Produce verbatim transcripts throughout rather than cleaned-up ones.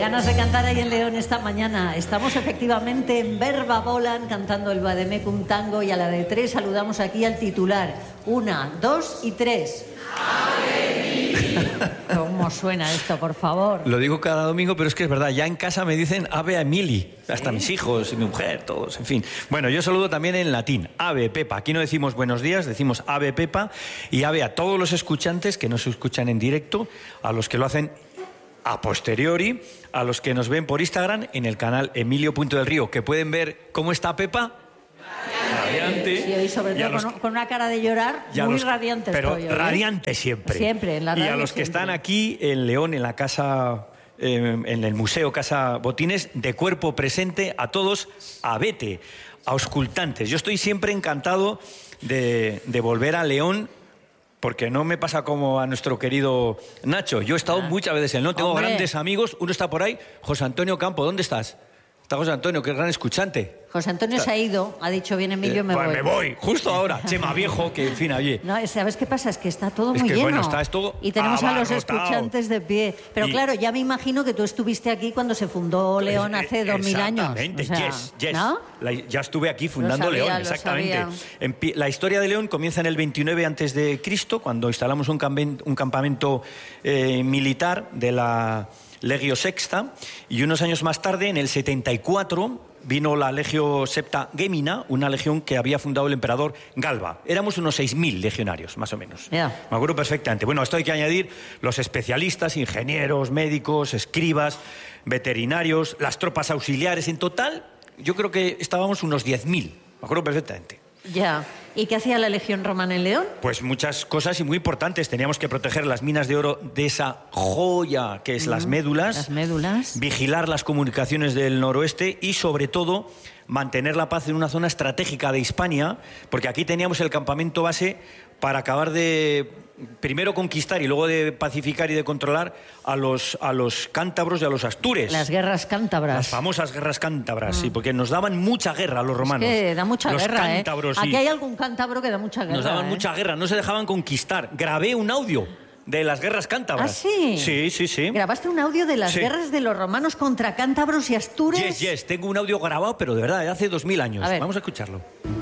ganas de cantar ahí en León esta mañana. Estamos efectivamente en Verba Volan cantando el Vademecum Tango y a la de tres saludamos aquí al titular. Una, dos y tres. ¿Cómo suena esto, por favor? Lo digo cada domingo, pero es que es verdad. Ya en casa me dicen Ave a Emili. Hasta mis hijos y mi mujer, todos, en fin. Bueno, yo saludo también en latín. Ave Pepa. Aquí no decimos buenos días, decimos Ave Pepa. Y ave a todos los escuchantes que nos escuchan en directo, a los que lo hacen a posteriori, a los que nos ven por Instagram en el canal Emilio Punto del Río, que pueden ver cómo está Pepa. Radiante. Sí, hoy sobre todo con, con una cara de llorar muy los, radiante. Pero estoy, ¿eh? radiante siempre. Siempre, en la radio. Y a los que siempre. están aquí en León, en la casa, eh, en el Museo Casa Botines, de cuerpo presente, a todos, a vete, a auscultantes. Yo estoy siempre encantado de, de volver a León, porque no me pasa como a nuestro querido Nacho. Yo he estado ah. muchas veces en León, tengo Hombre. grandes amigos. Uno está por ahí, José Antonio Campo, ¿dónde estás? Está José Antonio, que es gran escuchante. José Antonio Está... se ha ido, ha dicho, bien Emilio, eh, me pues voy. me voy, justo ahora. Chema Viejo, que en fin, allí. No, ¿sabes qué pasa? Es que está todo es muy que, lleno. Bueno, está esto y tenemos a los abarrotado. escuchantes de pie. Pero y... claro, ya me imagino que tú estuviste aquí cuando se fundó León hace dos mil años. Exactamente, o sea, yes, yes. ¿no? La, ya estuve aquí fundando sabía, León, exactamente. En, la historia de León comienza en el veintinueve antes de Cristo, cuando instalamos un, campen, un campamento eh, militar de la Legio Sexta, y unos años más tarde, en el setenta y cuatro... vino la Legio Septa Gemina, una legión que había fundado el emperador Galba. Éramos unos seis mil legionarios, más o menos. Yeah. Me acuerdo perfectamente. Bueno, a esto hay que añadir los especialistas, ingenieros, médicos, escribas, veterinarios, las tropas auxiliares. En total, yo creo que estábamos unos diez mil. Me acuerdo perfectamente. Ya. ¿Y qué hacía la Legión Romana en León? Pues muchas cosas y muy importantes. Teníamos que proteger las minas de oro de esa joya que es mm, las médulas. Las médulas. Vigilar las comunicaciones del noroeste y, sobre todo, mantener la paz en una zona estratégica de Hispania, porque aquí teníamos el campamento base para acabar de, primero conquistar y luego de pacificar y de controlar a los, a los cántabros y a los astures. Las guerras cántabras. Las famosas guerras cántabras, mm. sí, porque nos daban mucha guerra a los romanos. Es que da mucha los guerra, cántabros, ¿eh? Sí. Aquí hay algún cántabro que da mucha guerra. Nos daban ¿eh? mucha guerra, no se dejaban conquistar. Grabé un audio de las guerras cántabras. ¿Ah, sí? Sí, sí, sí. ¿Grabaste un audio de las sí. guerras de los romanos contra cántabros y astures? Yes, yes, tengo un audio grabado, pero de verdad, de hace dos mil años. A ver. Vamos a escucharlo.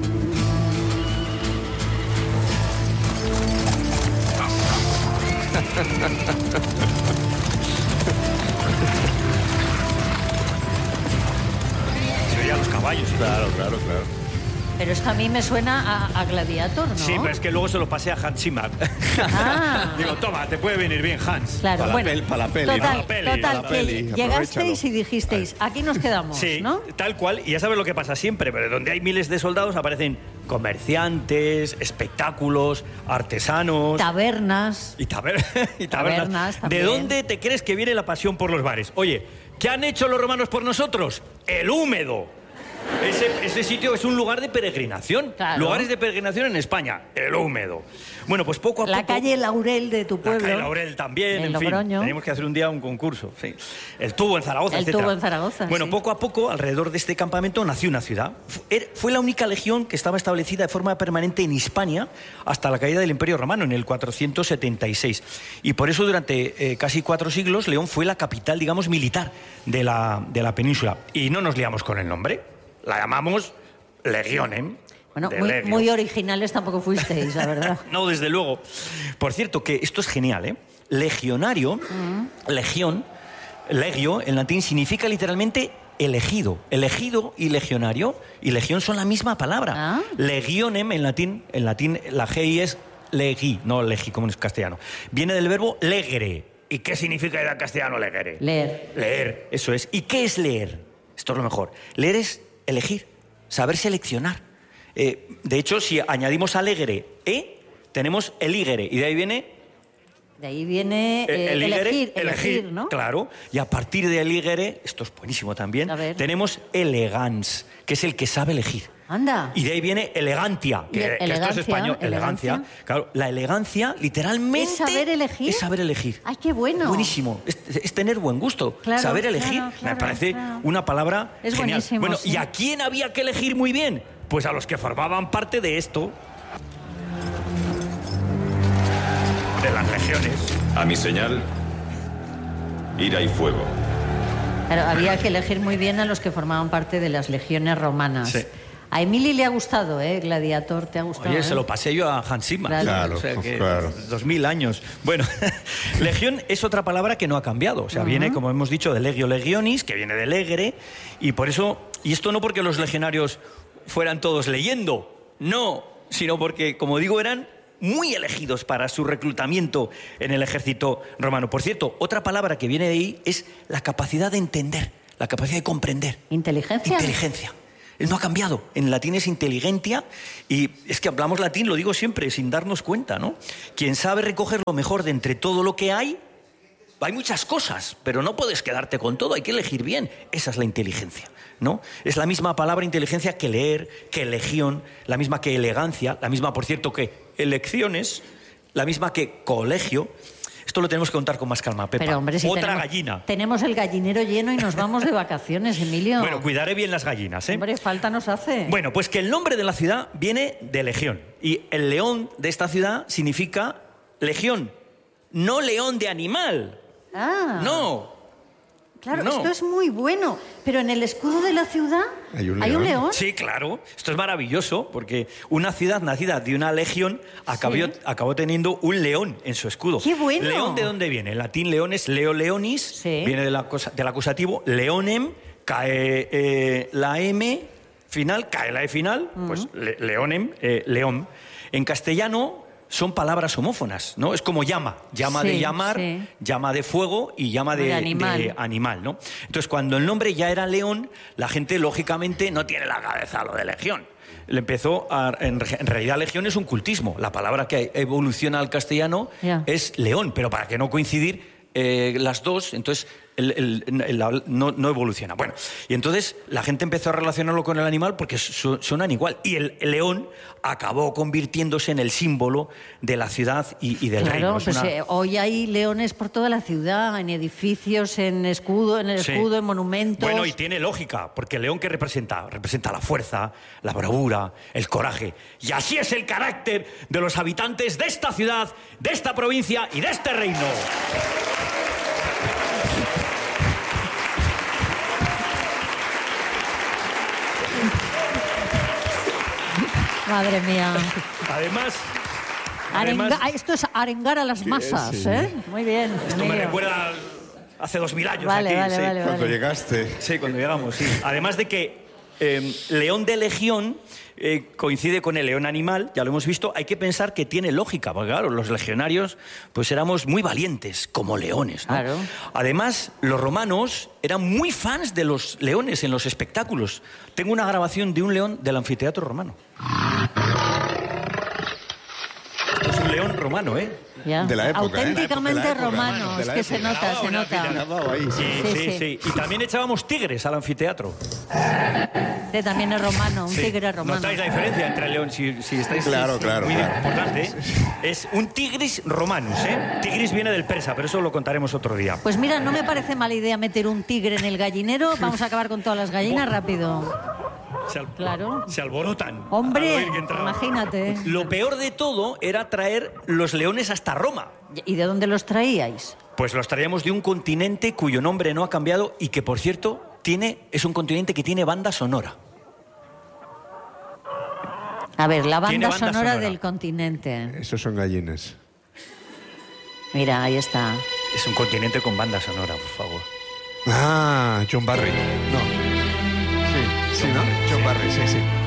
Se veían los caballos. Claro, claro, claro. Pero esto a mí me suena a, a Gladiator, ¿no? Sí, pero es que luego se lo pasé a Hans Zimmer. Ah. Digo, toma, te puede venir bien, Hans. Claro, Para bueno, la pel- para la peli, total, para la peli, total, para la que peli, llegasteis aprovechalo. y dijisteis, aquí nos quedamos, Sí, ¿no? tal cual. Y ya sabes lo que pasa siempre, pero donde hay miles de soldados aparecen comerciantes, espectáculos, artesanos. Tabernas. Y, taber y tabernas. Tabernas ¿De también. dónde te crees que viene la pasión por los bares? Oye, ¿qué han hecho los romanos por nosotros? El húmedo. Ese, ese sitio es un lugar de peregrinación. Claro. Lugares de peregrinación en España. El húmedo. Bueno, pues poco a La poco... calle Laurel de tu La pueblo. calle Laurel también, en en fin. Logroño. Tenemos que hacer un día un concurso. Sí. El tubo en Zaragoza, El etcétera. tubo en Zaragoza, Bueno, sí. poco a poco, alrededor de este campamento nació una ciudad. Fue- Fue la única legión que estaba establecida de forma permanente en Hispania hasta la caída del Imperio Romano en el cuatrocientos setenta y seis. Y por eso durante eh, casi cuatro siglos León fue la capital, digamos, militar de la, de la península. Y no nos liamos con el nombre. La llamamos Legionem. Bueno, de muy, legio. muy originales tampoco fuisteis, la verdad. No, desde luego. Por cierto, que esto es genial, ¿eh? Legionario, mm. legión, legio, en latín, significa literalmente elegido. Elegido y legionario, y legión son la misma palabra. ¿Ah? Legionem, en latín, en latín la G I es legi, no legi, como en castellano. Viene del verbo legere. ¿Y qué significa en castellano legere? Leer. Leer, eso es. ¿Y qué es leer? Esto es lo mejor. Leer es elegir, saber seleccionar. Eh, de hecho, si añadimos alegre e, tenemos eligere, y de ahí viene... De ahí viene eh, el ígere, elegir, elegir, elegir, ¿no? Claro, y a partir de eligere, esto es buenísimo también, A ver. tenemos elegans, que es el que sabe elegir. Anda. Y de ahí viene elegantia, Y que, el- que esto es elegancia, español, elegancia. elegancia. Claro, la elegancia literalmente... ¿Es saber elegir? Es saber elegir. Ay, qué bueno. Buenísimo. Es, es tener buen gusto. Claro, saber elegir claro, claro, me parece claro. una palabra Es genial. buenísimo, Bueno, sí. ¿y a quién había que elegir muy bien? Pues a los que formaban parte de esto. De las legiones. A mi señal, ira y fuego. Claro, había que elegir muy bien a los que formaban parte de las legiones romanas. Sí. A Emili le ha gustado, ¿eh? Gladiator, ¿te ha gustado? Oye, ¿eh? se lo pasé yo a Hans Zimmer. Claro. Claro, O sea, que claro. Dos mil años. Bueno, legión es otra palabra que no ha cambiado. O sea, uh-huh. viene, como hemos dicho, de legio legionis, que viene de legere, y por eso, y esto no porque los legionarios fueran todos leyendo, no, sino porque, como digo, eran muy elegidos para su reclutamiento en el ejército romano. Por cierto, otra palabra que viene de ahí es la capacidad de entender, la capacidad de comprender. ¿Inteligencia? Inteligencia. No ha cambiado. En latín es inteligentia y es que hablamos latín, lo digo siempre, sin darnos cuenta, ¿no? Quien sabe recoger lo mejor de entre todo lo que hay, hay muchas cosas, pero no puedes quedarte con todo, hay que elegir bien. Esa es la inteligencia, ¿no? Es la misma palabra inteligencia que leer, que legión, la misma que elegancia, la misma, por cierto, que elecciones, la misma que colegio. Esto lo tenemos que contar con más calma, Pepa. Pero, hombre, si Otra tenemos, gallina. Tenemos el gallinero lleno y nos vamos de vacaciones, Emilio. Bueno, cuidaré bien las gallinas, ¿eh? Hombre, falta nos hace. Bueno, pues que el nombre de la ciudad viene de legión. Y el león de esta ciudad significa legión, no león de animal. Ah. No. Claro, no. Esto es muy bueno. Pero en el escudo de la ciudad hay un león. ¿Hay un león? Sí, claro. Esto es maravilloso porque una ciudad nacida de una legión acabó, sí. acabó teniendo un león en su escudo. ¡Qué bueno! ¿León de dónde viene? En latín león es leo leonis, sí. viene de la cosa, del acusativo leonem, cae eh, la M final, cae la E final, uh-huh. pues le, leonem, eh, león. En castellano son palabras homófonas, ¿no? Es como llama, llama sí, de llamar, sí. llama de fuego y llama de, de, animal. de animal, ¿no? Entonces, cuando el nombre ya era león, la gente, lógicamente, no tiene la cabeza lo de legión. Le empezó a, en, en realidad, legión es un cultismo. La palabra que evoluciona al castellano yeah. es león, pero para que no coincidir eh, las dos, entonces el, el, el, el, no, no evoluciona. Bueno, y entonces la gente empezó a relacionarlo con el animal porque su, suenan igual. Y el, el león acabó convirtiéndose en el símbolo de la ciudad y, y del claro, reino. Pues, una... eh, hoy hay leones por toda la ciudad, en edificios, en escudo, en el escudo, sí. en monumentos. Bueno, y tiene lógica, porque el león ¿qué representa? Representa la fuerza, la bravura, el coraje. Y así es el carácter de los habitantes de esta ciudad, de esta provincia y de este reino. Madre mía. Además, Arenga, además... Esto es arengar a las masas, sí. ¿eh? Muy bien. Esto amigo. me recuerda hace dos mil años vale, aquí. Vale, sí. vale, cuando vale. llegaste. Sí, cuando llegamos, sí. Además de que eh, león de legión eh, coincide con el león animal, ya lo hemos visto, hay que pensar que tiene lógica, porque claro, los legionarios pues éramos muy valientes, como leones, ¿no? Claro. Además, los romanos eran muy fans de los leones en los espectáculos. Tengo una grabación de un león del anfiteatro romano. Esto es un león romano, ¿eh? Ya. De la época, auténticamente ¿eh? La época, romano, es que se nota, se nota. Ahí, sí, sí, sí, sí. sí. Y también echábamos tigres al anfiteatro. Este también es romano, un sí. tigre romano. ¿Notáis la diferencia entre el león? Si, si estáis, claro, sí, claro. Muy claro. importante, ¿eh? Es un tigris romanus, ¿eh? Tigris viene del persa, pero eso lo contaremos otro día. Pues mira, no me parece mala idea meter un tigre en el gallinero. Vamos a acabar con todas las gallinas rápido. Se, al... claro. se alborotan. Hombre, imagínate. Lo peor de todo era traer los leones hasta Roma. ¿Y de dónde los traíais? Pues los traíamos de un continente cuyo nombre no ha cambiado y que, por cierto, tiene, es un continente que tiene banda sonora. A ver, la banda, banda sonora, sonora del continente. Esos son gallinas. Mira, ahí está. Es un continente con banda sonora, por favor. Ah, John Barry. No. Sí, sí, ¿no? John Barry, sí, sí.